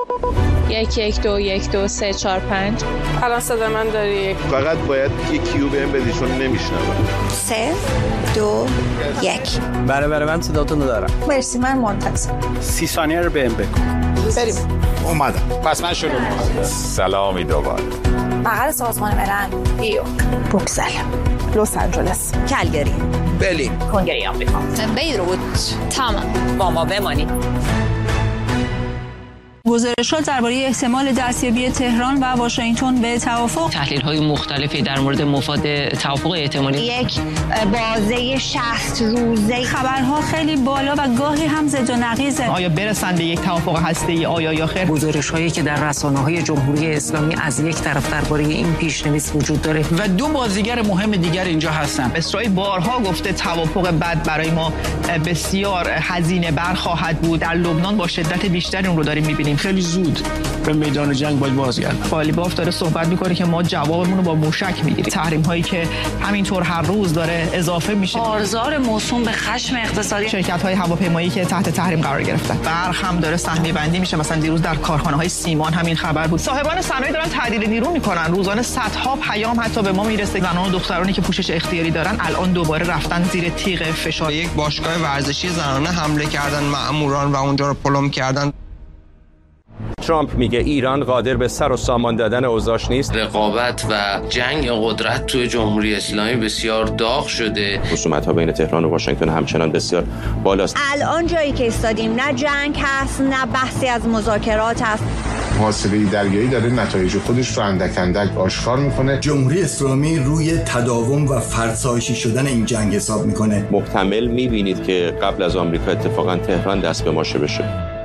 1121234 الان صدا من داری؟ فقط باید یه کیو بهم بدی چون نمیشنوم. 3 2 1. بله من صداتون رو دارم. مرسی، من منتظر. 30 ثانیه رو بهم بگو. بریم. اومدم. پس من شروع می‌کنم. سلامی دوباره. بغل سازمان ملل، نیویورک، بروکسل، لس آنجلس، کلگری، برلین، کنگره آمریکا، بیروت. تمام. با ما بمانید. گزارشات درباره احتمال دستیابی تهران و واشنگتن به توافق، تحلیل‌های مختلفی در مورد مفاد توافق احتمالی، یک بازه 60 روزه، خبرها خیلی بالا و گاهی هم زد و نقیزه. آیا برسند به یک توافق هسته‌ای آیا یا خیر؟ گزارش‌هایی که در رسانه‌های جمهوری اسلامی از یک طرف درباره این پیش‌نویس وجود داره و دو بازیگر مهم دیگر اینجا هستن. اسرائیل بارها گفته توافق بد برای ما بسیار هزینه بر خواهد بود. در لبنان با شدت بیشتری اون رو داریم می‌بینیم. خیلی زود به میدان جنگ باید بازگردیم. قالیباف داره صحبت می‌کنه که ما جوابمون رو با موشک می‌گیریم. تحریم‌هایی که همینطور هر روز داره اضافه میشه. آزار موسوم به خشم اقتصادی شرکت‌های هواپیمایی که تحت تحریم قرار گرفتن. برق هم داره سهمیه بندی میشه. مثلا دیروز در کارخانه‌های سیمان همین خبر بود. صاحبان صنایع دارن تعدیل نیرو می‌کنن. روزانه صدها پیام حتی به ما میرسه. زنان و دخترانی که پوشش اختیاری دارن الان دوباره رفتن زیر تیغ فشار. یک باشگاه ورزشی زنانه حمله کردن مأموران و اونجا رو پلم کردن. ترامپ میگه ایران قادر به سر و سامان دادن اوضاعش نیست. رقابت و جنگ قدرت توی جمهوری اسلامی بسیار داغ شده. خصومت‌ها بین تهران و واشنگتن همچنان بسیار بالاست. الان جایی که ایستادیم نه جنگ هست نه بحثی از مذاکرات هست. محاصره دریایی داره نتایج خودش رو اندک اندک آشکار میکنه. جمهوری اسلامی روی تداوم و فرسایشی شدن این جنگ حساب میکنه. محتمل میبینید که قبل از آمریکا اتفاقا تهران دست به ماشه بشه.